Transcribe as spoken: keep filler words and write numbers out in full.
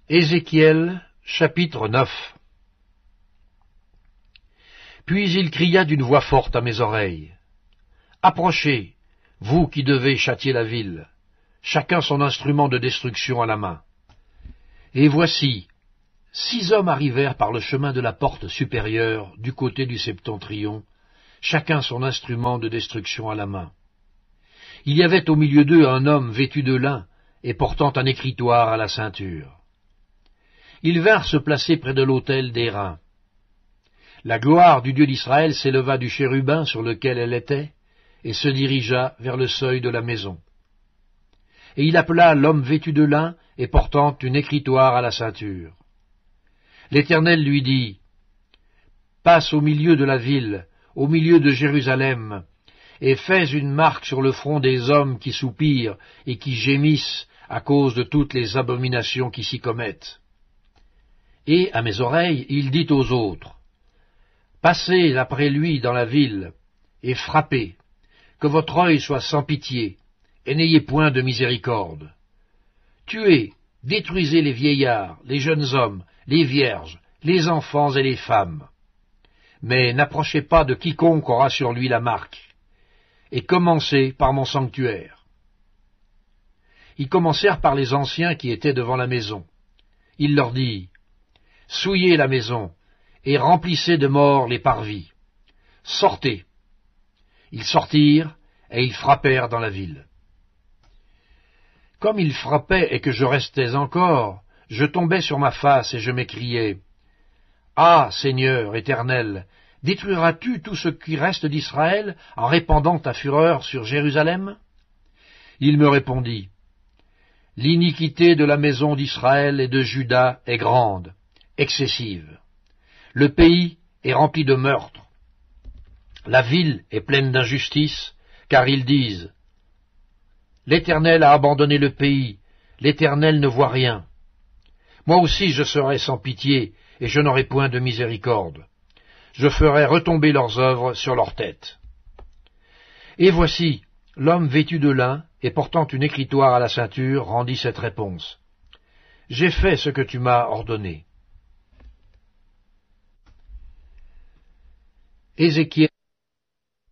Ézéchiel, chapitre neuf. Puis il cria d'une voix forte à mes oreilles. Approchez, vous qui devez châtier la ville, chacun son instrument de destruction à la main. Et voici, six hommes arrivèrent par le chemin de la porte supérieure du côté du septentrion, chacun son instrument de destruction à la main. Il y avait au milieu d'eux un homme vêtu de lin et portant un écritoire à la ceinture. Ils vinrent se placer près de l'autel d'airain. La gloire du Dieu d'Israël s'éleva du chérubin sur lequel elle était, et se dirigea vers le seuil de la maison. Et il appela l'homme vêtu de lin et portant une écritoire à la ceinture. L'Éternel lui dit, « Passe au milieu de la ville, au milieu de Jérusalem, et fais une marque sur le front des hommes qui soupirent et qui gémissent à cause de toutes les abominations qui s'y commettent. » Et, à mes oreilles, il dit aux autres, « Passez après lui dans la ville, et frappez, que votre œil soit sans pitié, et n'ayez point de miséricorde. Tuez, détruisez les vieillards, les jeunes hommes, les vierges, les enfants et les femmes. Mais n'approchez pas de quiconque aura sur lui la marque, et commencez par mon sanctuaire. » Ils commencèrent par les anciens qui étaient devant la maison. Il leur dit, « Souillez la maison, et remplissez de morts les parvis. Sortez. » Ils sortirent, et ils frappèrent dans la ville. Comme ils frappaient et que je restais encore, je tombais sur ma face et je m'écriais, « Ah, Seigneur éternel, détruiras-tu tout ce qui reste d'Israël en répandant ta fureur sur Jérusalem ?» Il me répondit, « L'iniquité de la maison d'Israël et de Juda est grande, excessive. Le pays est rempli de meurtres. La ville est pleine d'injustice, car ils disent, « L'Éternel a abandonné le pays, l'Éternel ne voit rien. » Moi aussi je serai sans pitié, et je n'aurai point de miséricorde. Je ferai retomber leurs œuvres sur leurs têtes. Et voici, l'homme vêtu de lin et portant une écritoire à la ceinture rendit cette réponse. « J'ai fait ce que tu m'as ordonné. » Ézéchiel